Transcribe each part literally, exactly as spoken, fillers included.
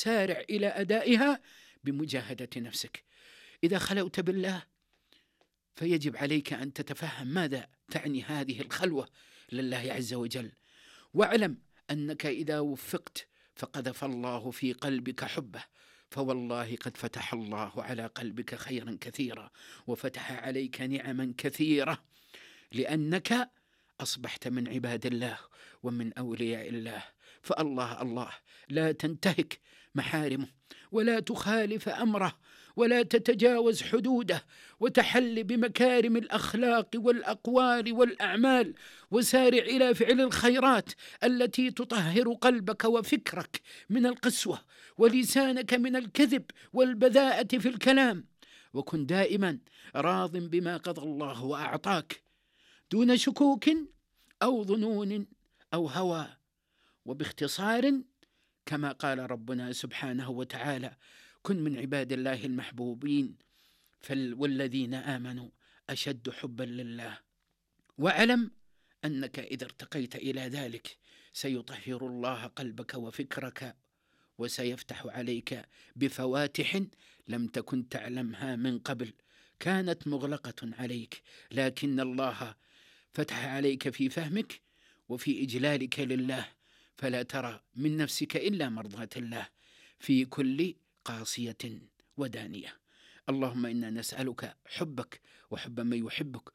وسارع إلى أدائها بمجاهدة نفسك. إذا خلوت بالله فيجب عليك أن تتفهم ماذا تعني هذه الخلوة لله عز وجل، واعلم أنك إذا وفقت فقذف الله في قلبك حبه، فوالله قد فتح الله على قلبك خيرا كثيرا وفتح عليك نعما كثيرة، لأنك أصبحت من عباد الله ومن أولياء الله. فالله الله لا تنتهك محارمه ولا تخالف أمره ولا تتجاوز حدوده، وتحل بمكارم الأخلاق والأقوال والأعمال، وسارع إلى فعل الخيرات التي تطهر قلبك وفكرك من القسوة ولسانك من الكذب والبذاءة في الكلام، وكن دائما راض بما قضى الله وأعطاك دون شكوك أو ظنون أو هوى. وباختصار كما قال ربنا سبحانه وتعالى: كن من عباد الله المحبوبين والذين آمنوا أشد حبا لله. واعلم أنك إذا ارتقيت إلى ذلك سيطهر الله قلبك وفكرك، وسيفتح عليك بفواتح لم تكن تعلمها من قبل، كانت مغلقة عليك، لكن الله فتح عليك في فهمك وفي إجلالك لله، فلا ترى من نفسك إلا مرضاة الله في كل قاصية ودانية. اللهم إنا نسألك حبك وحب من يحبك،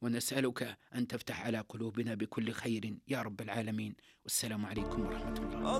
ونسألك أن تفتح على قلوبنا بكل خير يا رب العالمين. والسلام عليكم ورحمة الله.